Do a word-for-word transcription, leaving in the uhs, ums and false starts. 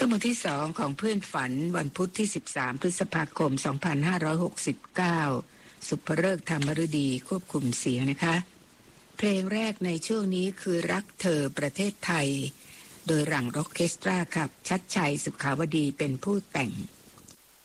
ชั่วโมงที่สองของเพื่อนฝันวันพุธที่สิบสามพฤษภาคมสองพันห้าร้อยหกสิบเก้าสุภฤกษ์ธรรมฤดีควบคุมเสียงนะคะเพลงแรกในช่วงนี้คือรักเธอประเทศไทยโดยหลังร็อกเคสตราครับชัดชัยสุขาวดีเป็นผู้แต่ง